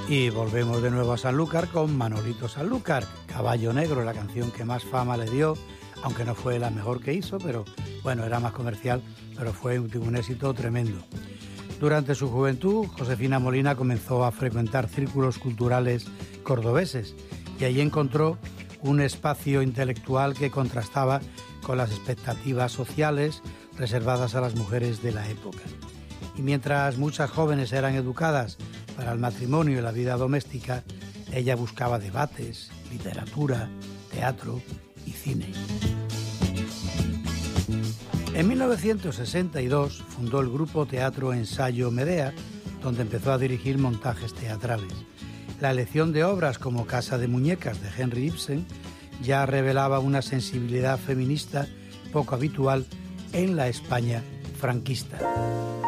Y volvemos de nuevo a Sanlúcar con Manolito Sanlúcar, Caballo Negro, la canción que más fama le dio, aunque no fue la mejor que hizo, pero bueno, era más comercial, pero fue un éxito tremendo. Durante su juventud, Josefina Molina comenzó a frecuentar círculos culturales cordobeses y allí encontró un espacio intelectual que contrastaba con las expectativas sociales reservadas a las mujeres de la época. Y mientras muchas jóvenes eran educadas para el matrimonio y la vida doméstica, ella buscaba debates, literatura, teatro y cine. En 1962 fundó el grupo Teatro Ensayo Medea, donde empezó a dirigir montajes teatrales. La elección de obras como Casa de Muñecas de Henry Ibsen ya revelaba una sensibilidad feminista poco habitual en la España franquista.